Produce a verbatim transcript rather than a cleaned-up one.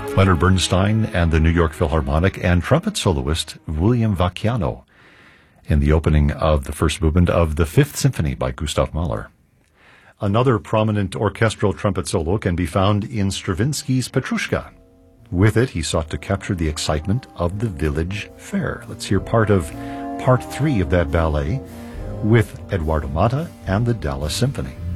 Leonard Bernstein and the New York Philharmonic, and trumpet soloist William Vacchiano in the opening of the first movement of the Fifth Symphony by Gustav Mahler. Another prominent orchestral trumpet solo can be found in Stravinsky's Petrushka. With it, he sought to capture the excitement of the village fair. Let's hear part of part three of that ballet with Eduardo Mata and the Dallas Symphony.